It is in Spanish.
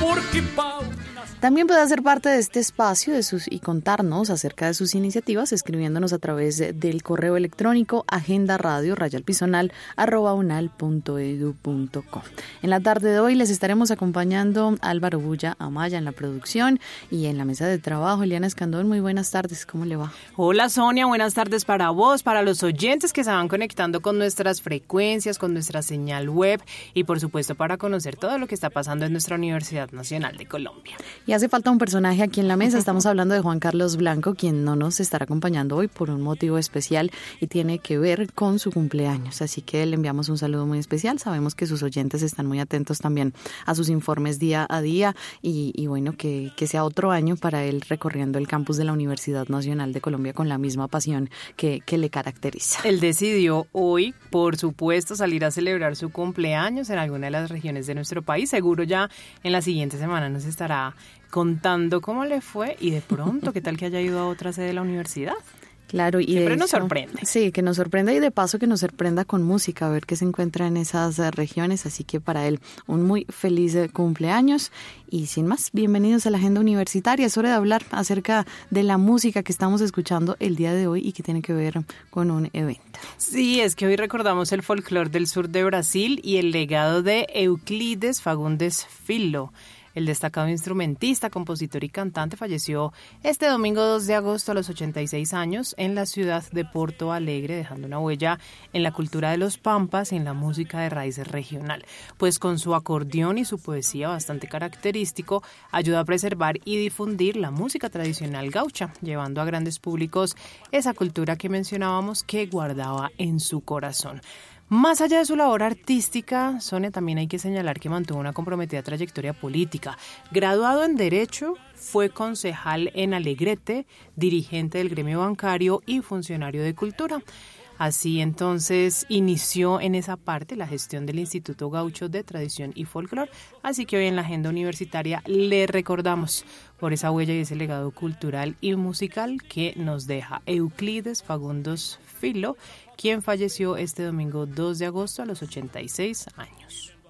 También puede hacer parte de este espacio y contarnos acerca de sus iniciativas escribiéndonos a través del correo electrónico agendaradio@unal.edu.co. En la tarde de hoy les estaremos acompañando Álvaro Bulla Amaya en la producción y en la mesa de trabajo. Eliana Escandón, muy buenas tardes, ¿cómo le va? Hola Sonia, buenas tardes para vos, para los oyentes que se van conectando con nuestras frecuencias, con nuestra señal web y por supuesto para conocer todo lo que está pasando en nuestra Universidad Nacional de Colombia. Y hace falta un personaje aquí en la mesa. Estamos hablando de Juan Carlos Blanco, quien no nos estará acompañando hoy por un motivo especial y tiene que ver con su cumpleaños. Así que le enviamos un saludo muy especial. Sabemos que sus oyentes están muy atentos también a sus informes día a día y bueno, que sea otro año para él recorriendo el campus de la Universidad Nacional de Colombia con la misma pasión que le caracteriza. Él decidió hoy, por supuesto, salir a celebrar su cumpleaños en alguna de las regiones de nuestro país. Seguro ya en la siguiente semana nos estará contando cómo le fue y de pronto qué tal que haya ido a otra sede de la universidad. Claro, y siempre nos sorprende. Sí, que nos sorprenda y de paso que nos sorprenda con música, a ver qué se encuentra en esas regiones. Así que para él, un muy feliz cumpleaños. Y sin más, bienvenidos a la Agenda Universitaria. Es hora de hablar acerca de la música que estamos escuchando el día de hoy y que tiene que ver con un evento. Sí, es que hoy recordamos el folclore del sur de Brasil y el legado de Euclides Fagundes Filho. El destacado instrumentista, compositor y cantante falleció este domingo 2 de agosto a los 86 años en la ciudad de Porto Alegre, dejando una huella en la cultura de los pampas y en la música de raíces regional. Pues con su acordeón y su poesía bastante característico, ayuda a preservar y difundir la música tradicional gaucha, llevando a grandes públicos esa cultura que mencionábamos que guardaba en su corazón. Más allá de su labor artística, Sonia, también hay que señalar que mantuvo una comprometida trayectoria política. Graduado en Derecho, fue concejal en Alegrete, dirigente del gremio bancario y funcionario de Cultura. Así entonces inició en esa parte la gestión del Instituto Gaucho de Tradición y Folclore, así que hoy en la agenda universitaria le recordamos por esa huella y ese legado cultural y musical que nos deja Euclides Fagundes Filho, quien falleció este domingo 2 de agosto a los 86 años.